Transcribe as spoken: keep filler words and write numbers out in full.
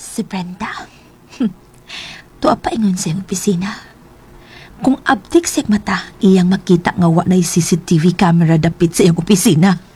Si Brenda. Hmm. Tuwa pa ingon sa iyong opisina. Kung abdik siyang mata, iyang makita nga wa na'y C C T V camera dapit sa iyong opisina.